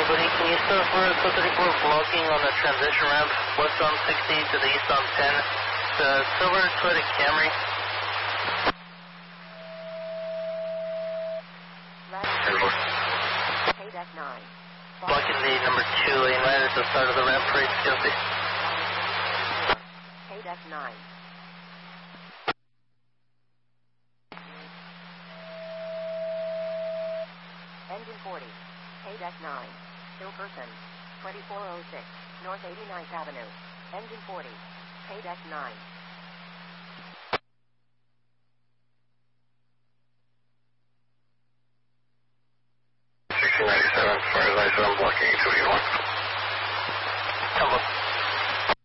buddy, can you start for code 34 blocking on the transition ramp, west on 60 to the east on 10, the silver Toyota Camry. KDEC 9. Blocking the number 2 lane right at the start of the ramp for Guilty. KDEC 9. Engine 40. KDEC 9. Still person. 2406. North 89th Avenue. Engine 40. KDEC 9. As far as I saw, I'm blocking 281.